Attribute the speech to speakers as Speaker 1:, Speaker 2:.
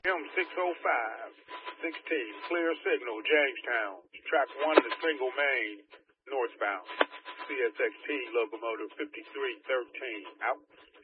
Speaker 1: M605, 16, clear signal, Jamestown. Track 1 to single main, northbound. CSXT locomotive 5313, out.